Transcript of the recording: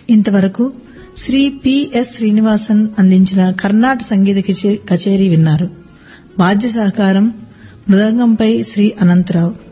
ఇంతవరకు శ్రీ పిఎస్ శ్రీనివాసన్ అందించిన కర్ణాటక సంగీత కచేరీ విన్నారు. వాద్య సహకారం మృదంగంపై శ్రీ అనంతరావు.